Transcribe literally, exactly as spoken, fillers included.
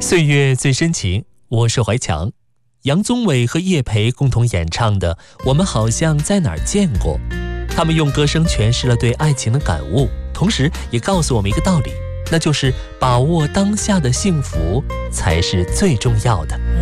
岁月最深情，我是怀强。杨宗纬和叶培共同演唱的《我们好像在哪儿见过》，他们用歌声诠释了对爱情的感悟，同时也告诉我们一个道理，那就是把握当下的幸福才是最重要的。